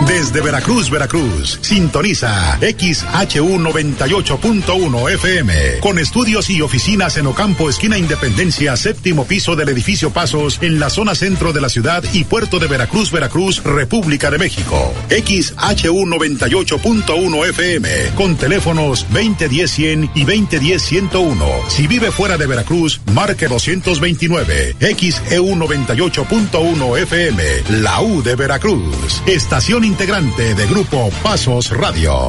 Desde Veracruz, Veracruz, sintoniza XHU 98.1 FM, con estudios y oficinas en Ocampo, esquina Independencia, séptimo piso del edificio Pasos, en la zona centro de la ciudad y puerto de Veracruz, Veracruz, República de México. XHU 98.1 FM, con teléfonos 2010-100 y 2010-101. Si vive fuera de Veracruz, marque 229. XEU 98.1 FM, la U de Veracruz. Estación integrante de Grupo Pasos Radio.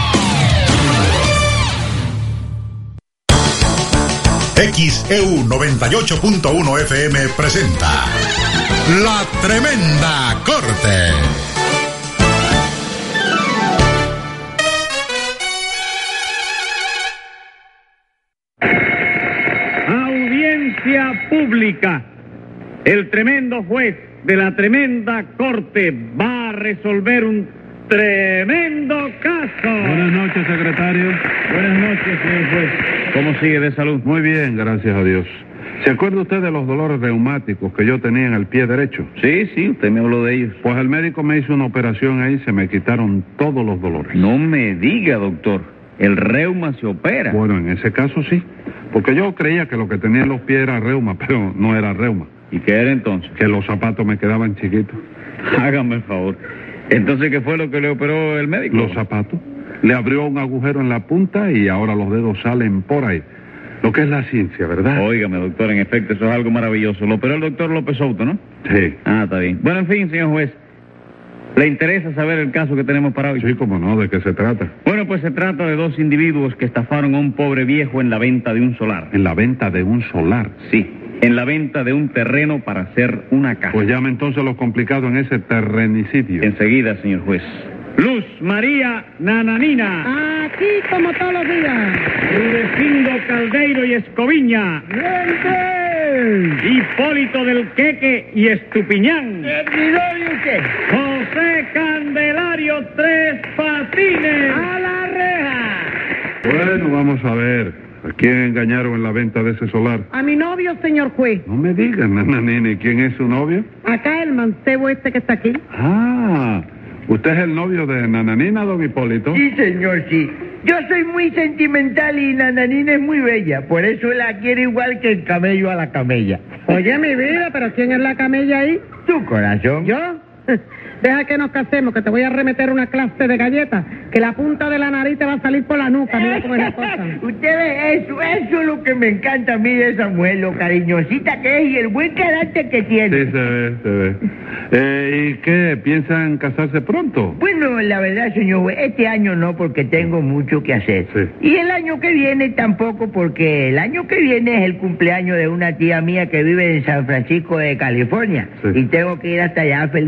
XEU 98.1 FM presenta La Tremenda Corte. Audiencia pública. El tremendo juez de la tremenda corte va a resolver un tremendo caso. Buenas noches, secretario. Buenas noches, señor juez. ¿Cómo sigue de salud? Muy bien, gracias a Dios. ¿Se acuerda usted de los dolores reumáticos que yo tenía en el pie derecho? Sí, usted me habló de ellos. Pues el médico me hizo una operación ahí y se me quitaron todos los dolores. No me diga, doctor. El reuma se opera. Bueno, en ese caso sí. Porque yo creía que lo que tenía en los pies era reuma, pero no era reuma. ¿Y qué era entonces? Que los zapatos me quedaban chiquitos. Hágame el favor. Entonces, ¿qué fue lo que le operó el médico? Los zapatos. Le abrió un agujero en la punta y ahora los dedos salen por ahí. Lo que es la ciencia, ¿verdad? Óigame, doctor, en efecto, eso es algo maravilloso. Lo operó el doctor López Souto, ¿no? Sí. Ah, está bien. Bueno, en fin, señor juez, ¿le interesa saber el caso que tenemos para hoy? Sí, cómo no, ¿de qué se trata? Bueno, pues se trata de dos individuos que estafaron a un pobre viejo en la venta de un solar. ¿En la venta de un solar? Sí, en la venta de un terreno para hacer una casa. Pues llame entonces lo complicado en ese terrenicidio. Enseguida, señor juez. Luz María Nananina. Aquí como todos los días. Rudecindo Caldeiro y Escoviña. ¡Vente! Hipólito del Queque y Estupiñán. ¡Servidor y usted! José Candelario Tres Patines. ¡A la reja! Bueno, vamos a ver. ¿A quién engañaron en la venta de ese solar? A mi novio, señor juez. No me digan, Nananini, ¿quién es su novio? Acá el mancebo este que está aquí. Ah, ¿usted es el novio de Nananina, don Hipólito? Sí, señor, sí. Yo soy muy sentimental y Nananina es muy bella. Por eso la quiero igual que el camello a la camella. Oye, mi vida, ¿pero quién es la camella ahí? Tu corazón. ¿Yo? Deja que nos casemos, que te voy a remeter una clase de galletas, que la punta de la nariz te va a salir por la nuca, mira cómo es la cosa. Usted ve eso es lo que me encanta a mí de esa mujer, lo cariñosita que es y el buen carácter que tiene. Sí, se ve. ¿Y qué? ¿Piensan casarse pronto? Bueno, la verdad, señor juez, este año no, porque tengo mucho que hacer. Sí. Y el año que viene tampoco, porque el año que viene es el cumpleaños de una tía mía que vive en San Francisco de California. Sí. Y tengo que ir hasta allá feliz.